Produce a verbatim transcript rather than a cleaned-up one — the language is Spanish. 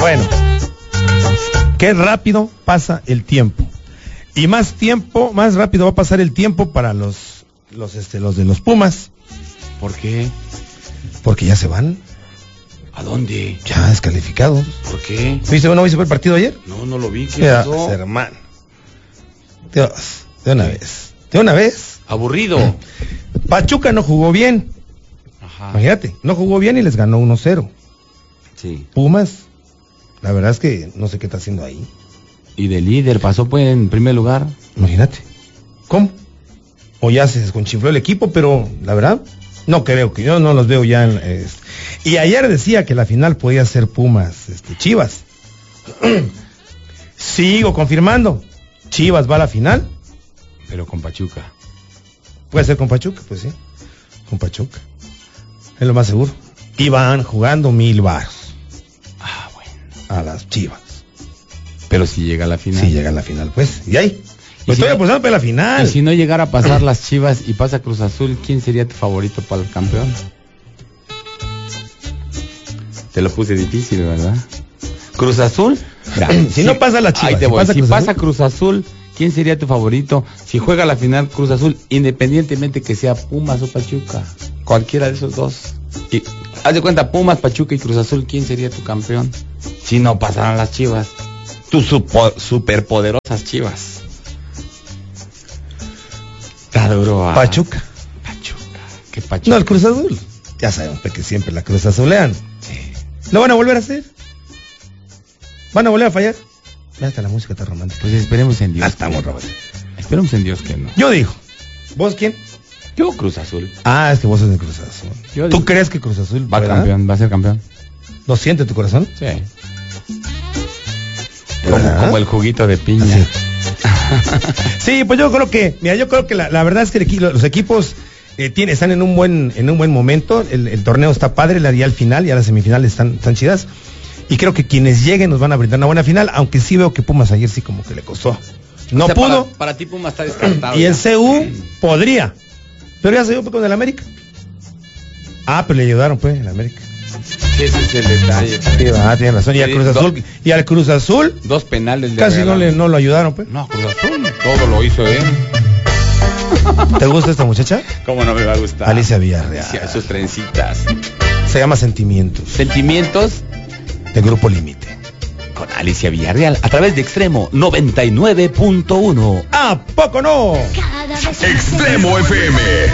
Bueno, qué rápido pasa el tiempo. Y más tiempo, más rápido va a pasar el tiempo para los, los, este, los de los Pumas. ¿Por qué? Porque ya se van. ¿A dónde? Ya descalificados. ¿Por qué? ¿Viste, no viste el partido ayer? No, no lo vi. ¿Qué Dios, pasó? hermano. Dios, de una vez. De una vez. Aburrido. Pachuca no jugó bien. Ajá. Imagínate, no jugó bien y les ganó uno cero. Sí. Pumas, la verdad es que no sé qué está haciendo ahí. Y de líder pasó pues en primer lugar. Imagínate. ¿Cómo? O ya se desconchinfló el equipo, pero la verdad, no creo que yo no los veo ya. En, eh, y ayer decía que la final podía ser Pumas, este, Chivas. Sigo confirmando. Chivas va a la final. Pero con Pachuca. Puede ser con Pachuca, pues sí. Con Pachuca. Es lo más seguro. Y van jugando mil baros. Ah, bueno. A las Chivas. Pero si llega a la final. Si llega a la final, pues. Y ahí. Pues si estoy no, apostando para la final. Y si no llegara a pasar las Chivas y pasa Cruz Azul, ¿quién sería tu favorito para el campeón? Te lo puse difícil, ¿verdad? Cruz Azul. Mira, si, si no pasa la Chivas. Ahí te si voy. pasa, si Cruz, pasa Azul, Cruz Azul, ¿quién sería tu favorito? Si juega la final Cruz Azul, independientemente que sea Pumas o Pachuca. Cualquiera de esos dos. Y haz de cuenta, Pumas, Pachuca y Cruz Azul, ¿quién sería tu campeón? Si no pasaran las Chivas. Tus supo, superpoderosas Chivas. Está duro. A... Pachuca. Pachuca. ¿Qué Pachuca? No, el Cruz Azul. Ya sabemos que siempre la Cruz Azulean. Sí. ¿Lo van a volver a hacer? ¿Van a volver a fallar? Ya está, la música está romántica. Pues esperemos en Dios. Ah, estamos robados. Esperemos en Dios que no. Yo digo. ¿Vos quién? Yo Cruz Azul. Ah, es que vos sos de Cruz Azul. Yo ¿Tú digo, crees que Cruz Azul va ¿verdad? campeón, va a ser campeón? ¿Lo siente tu corazón? Sí. Como, como el juguito de piña. Sí. Sí, pues yo creo que, mira, yo creo que la, la verdad es que el, los equipos eh, tiene, están en un buen, en un buen momento. El, el torneo está padre, la día al final, ya las semifinales están, están chidas. Y creo que quienes lleguen nos van a brindar una buena final, aunque sí veo que Pumas ayer sí como que le costó. No o sea, pudo. Para, para ti Pumas está descartado. Y ya. el C U podría. Pero ya se dio con el América. Ah, pero le ayudaron pues el América. Ese es el detalle. Sí, ah, tiene razón. Y al Cruz Azul, y al Cruz Azul dos penales le casi no, le, no lo ayudaron pues. No, Cruz Azul todo lo hizo él. ¿Te gusta esta muchacha? ¿Cómo no me va a gustar? Alicia Villarreal. Alicia, sus trencitas. Se llama Sentimientos. Sentimientos de Grupo Límite. Con Alicia Villarreal a través de Extremo noventa y nueve punto uno. ¿A poco no? Extremo F M.